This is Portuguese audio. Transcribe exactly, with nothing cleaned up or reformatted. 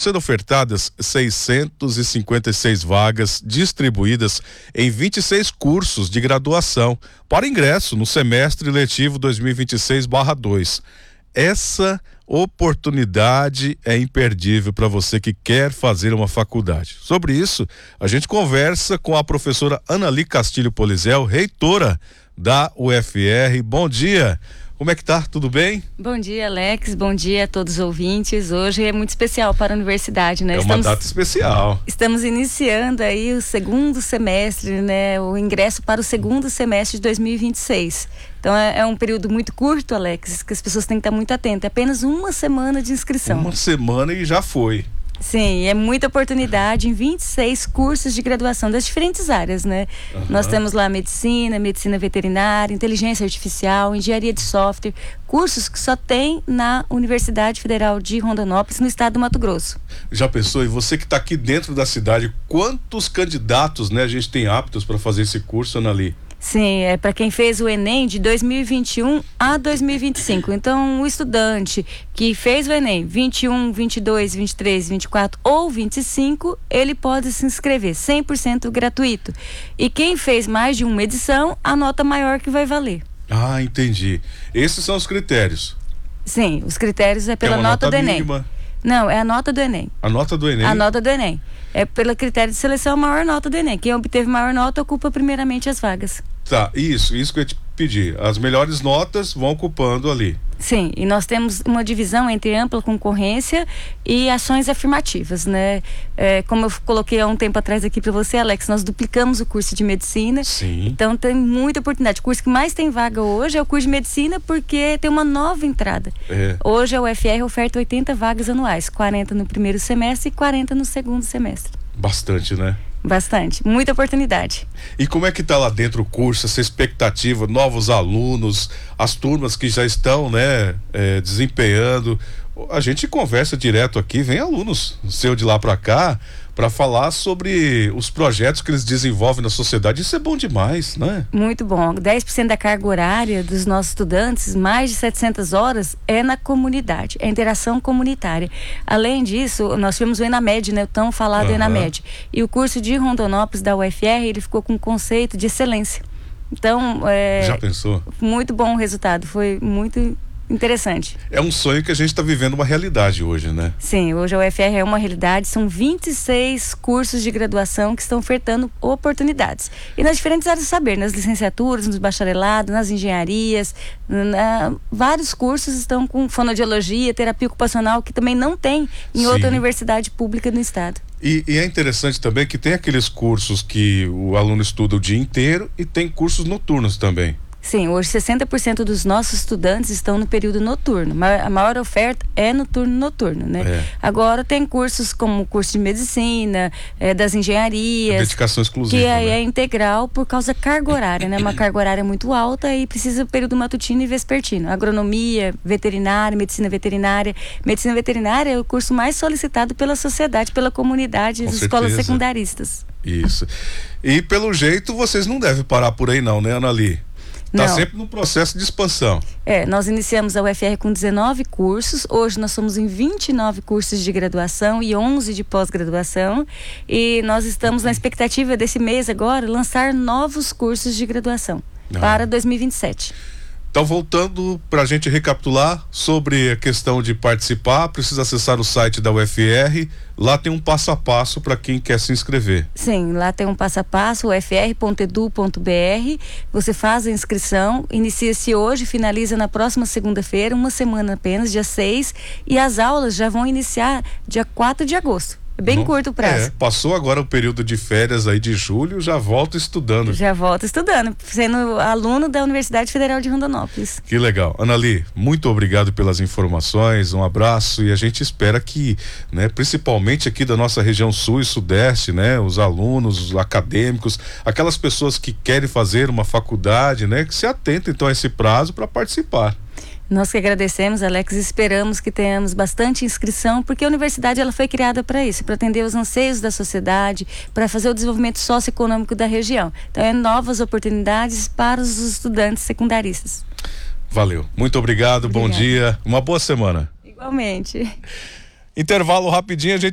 sendo ofertadas seiscentas e cinquenta e seis vagas distribuídas em vinte e seis cursos de graduação para ingresso no semestre letivo dois mil e vinte e seis barra dois. Essa oportunidade é imperdível para você que quer fazer uma faculdade. Sobre isso, a gente conversa com a professora Anali Castilho Polizel, reitora da U F R. Bom dia. Como é que tá? Tudo bem? Bom dia, Alex. Bom dia a todos os ouvintes. Hoje é muito especial para a universidade, né? É uma estamos, data especial. Estamos iniciando aí o segundo semestre, né? O ingresso para o segundo semestre de dois mil e vinte e seis. Então é, é um período muito curto, Alex, que as pessoas têm que estar muito atentas. É apenas uma semana de inscrição. Uma semana e já foi. Sim, é muita oportunidade em vinte e seis cursos de graduação das diferentes áreas, né? Uhum. Nós temos lá medicina, medicina veterinária, inteligência artificial, engenharia de software, cursos que só tem na Universidade Federal de Rondonópolis, no estado do Mato Grosso. Já pensou? E você que está aqui dentro da cidade, quantos candidatos, né, a gente tem aptos para fazer esse curso, Anali? Sim, é para quem fez o Enem de dois mil e vinte e um a dois mil e vinte e cinco. Então, o estudante que fez o Enem vinte e um, vinte e dois, vinte e três, vinte e quatro ou vinte e cinco, ele pode se inscrever, cem por cento gratuito. E quem fez mais de uma edição, a nota maior que vai valer. Ah, entendi. Esses são os critérios. Sim, os critérios é pela é nota, nota do mínima. Enem. Não, é a nota do Enem. A nota do Enem? A nota do Enem. É pelo critério de seleção a maior nota do Enem. Quem obteve maior nota ocupa primeiramente as vagas. Tá, isso, isso que eu ia te pedir. As melhores notas vão ocupando ali. Sim, e nós temos uma divisão entre ampla concorrência e ações afirmativas, né? É, como eu coloquei há um tempo atrás aqui para você, Alex, nós duplicamos o curso de medicina. Sim. Então tem muita oportunidade. O curso que mais tem vaga hoje é o curso de medicina, porque tem uma nova entrada. É. Hoje a U F R oferta oitenta vagas anuais, quarenta no primeiro semestre e quarenta no segundo semestre. Bastante, né? Bastante, muita oportunidade. E como é que tá lá dentro o curso, essa expectativa, novos alunos, as turmas que já estão, né, é, desempenhando? A gente conversa direto aqui, vem alunos seu de lá para cá para falar sobre os projetos que eles desenvolvem na sociedade. Isso é bom demais, né? Muito bom. dez por cento da carga horária dos nossos estudantes, mais de setecentas horas, é na comunidade, é interação comunitária. Além disso, nós tivemos o ENAMED, né, o tão falado uhum. ENAMED. E o curso de Rondonópolis da U F R, ele ficou com um conceito de excelência. Então, é... Já pensou? Muito bom o resultado, foi muito interessante. É um sonho que a gente está vivendo uma realidade hoje, né? Sim, hoje a U F R é uma realidade, são vinte e seis cursos de graduação que estão ofertando oportunidades. E nas diferentes áreas do saber, nas licenciaturas, nos bacharelados, nas engenharias, na, vários cursos estão com fonoaudiologia, terapia ocupacional, que também não tem em Sim. outra universidade pública no estado. E, e é interessante também que tem aqueles cursos que o aluno estuda o dia inteiro e tem cursos noturnos também. Sim, hoje sessenta por cento dos nossos estudantes estão no período noturno. A maior oferta é no turno noturno, né? É. Agora tem cursos como o curso de medicina, é, das engenharias. A dedicação exclusiva. Que aí né? é integral por causa da carga horária, né? Uma carga horária muito alta e precisa do período matutino e vespertino. Agronomia, veterinária, medicina veterinária. Medicina veterinária é o curso mais solicitado pela sociedade, pela comunidade, das escolas secundaristas. Isso. E pelo jeito vocês não devem parar por aí não, né, Anali? Está sempre no processo de expansão. É, nós iniciamos a U F R com dezenove cursos, hoje nós somos em vinte e nove cursos de graduação e onze de pós-graduação, e nós estamos na expectativa desse mês agora lançar novos cursos de graduação ah. para dois mil e vinte e sete. Então, voltando para a gente recapitular sobre a questão de participar, precisa acessar o site da U F R, lá tem um passo a passo para quem quer se inscrever. Sim, lá tem um passo a passo, u f r ponto edu ponto b r, você faz a inscrição, inicia-se hoje, finaliza na próxima segunda-feira, uma semana apenas, dia seis, e as aulas já vão iniciar dia quatro de agosto. Bem Não, curto o prazo. É, passou agora o período de férias aí de julho, já volta estudando. Já volta estudando, sendo aluno da Universidade Federal de Rondonópolis. Que legal. Anali, muito obrigado pelas informações, um abraço, e a gente espera que, né, principalmente aqui da nossa região sul e sudeste, né, os alunos, os acadêmicos, aquelas pessoas que querem fazer uma faculdade, né, que se atentem então a esse prazo para participar. Nós que agradecemos, Alex, e esperamos que tenhamos bastante inscrição, porque a universidade ela foi criada para isso, para atender os anseios da sociedade, para fazer o desenvolvimento socioeconômico da região. Então, é novas oportunidades para os estudantes secundaristas. Valeu. Muito obrigado, Obrigada. Bom dia, uma boa semana. Igualmente. Intervalo rapidinho, a gente